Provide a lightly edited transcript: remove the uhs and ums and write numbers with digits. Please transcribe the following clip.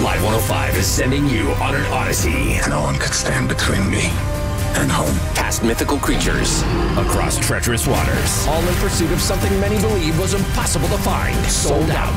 Live 105 is sending you on an odyssey. No one could stand between me and home. Past mythical creatures, across treacherous waters, all in pursuit of something many believe was impossible to find. Sold out